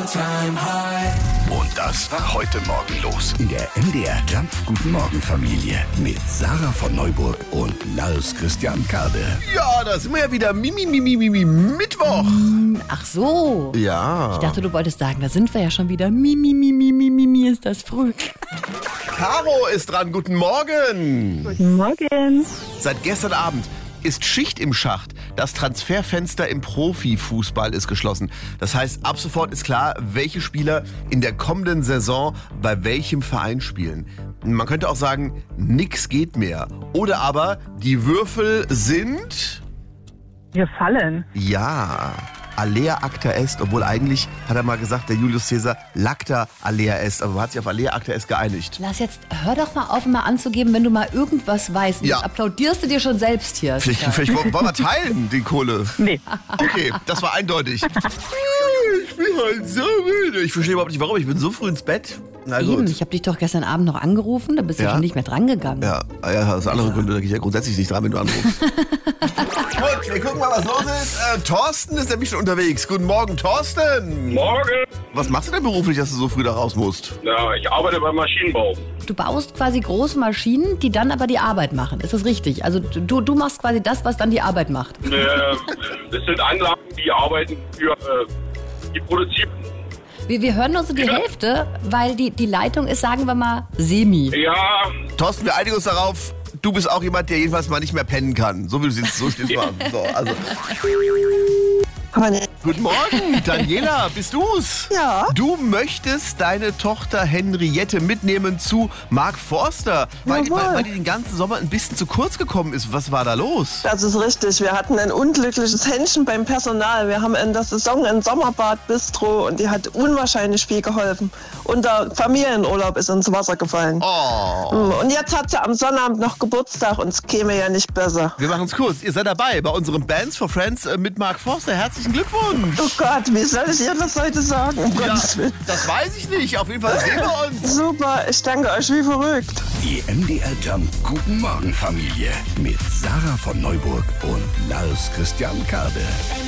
Und das war heute Morgen los in der MDR Jump Guten Morgen Familie mit Sarah von Neuburg und Lars Christian Kade. Ja, da sind wir ja wieder Mittwoch. Ach so. Ja. Ich dachte, du wolltest sagen, da sind wir ja schon wieder. Mi, ist das früh. Caro ist dran. Guten Morgen. Guten Morgen. Seit gestern Abend ist Schicht im Schacht. Das Transferfenster im Profifußball ist geschlossen. Das heißt, ab sofort ist klar, welche Spieler in der kommenden Saison bei welchem Verein spielen. Man könnte auch sagen, nix geht mehr. Oder aber, die Würfel sind... Wir fallen. Ja, alea acta est, obwohl eigentlich, hat er mal gesagt, der Julius Caesar, lacta alea est, aber man hat sich auf alea acta est geeinigt. Lass jetzt, hör doch mal auf, mal anzugeben, wenn du mal irgendwas weißt. Ja. Jetzt applaudierst du dir schon selbst hier. Vielleicht wollen wir teilen, die Kohle. Nee. Okay, das war eindeutig. Ich bin halt so müde. Ich verstehe überhaupt nicht, warum. Ich bin so früh ins Bett. Na Eben, gut. ich habe dich doch gestern Abend noch angerufen, da bist du Ja? schon nicht mehr drangegangen. Ja, das sind andere Gründe, da gehe ich ja grundsätzlich nicht dran, wenn du anrufst. Gut, wir gucken mal, was los ist. Thorsten ist nämlich schon unterwegs. Guten Morgen, Thorsten. Morgen. Was machst du denn beruflich, dass du so früh da raus musst? Ja, ich arbeite beim Maschinenbau. Du baust quasi große Maschinen, die dann aber die Arbeit machen. Ist das richtig? Also du machst quasi das, was dann die Arbeit macht. Das sind Anlagen, die arbeiten für die produzieren. Wir hören nur so die Hälfte, weil die Leitung ist, sagen wir mal, semi. Ja, Thorsten, wir einigen uns darauf, du bist auch jemand, der jedenfalls mal nicht mehr pennen kann. So wie du siehst, so stehst du an. So, also. Guten Morgen, Daniela, bist du's? Ja. Du möchtest deine Tochter Henriette mitnehmen zu Mark Forster, weil Jawohl. die den ganzen Sommer ein bisschen zu kurz gekommen ist. Was war da los? Das ist richtig. Wir hatten ein unglückliches Händchen beim Personal. Wir haben in der Saison ein Sommerbad-Bistro und die hat unwahrscheinlich viel geholfen. Unser Familienurlaub ist ins Wasser gefallen. Oh. Und jetzt hat sie am Sonnabend noch Geburtstag und es käme ja nicht besser. Wir machen es kurz. Ihr seid dabei bei unserem Bands for Friends mit Mark Forster. Herzlichen Glückwunsch. Oh Gott, wie soll ich ihr das heute sagen? Um Ja, Gottes Willen. das weiß ich nicht. Auf jeden Fall sehen wir uns. Super, ich danke euch wie verrückt. Die MDR Jump Guten Morgen Familie mit Sarah von Neuburg und Lars Christian Kade.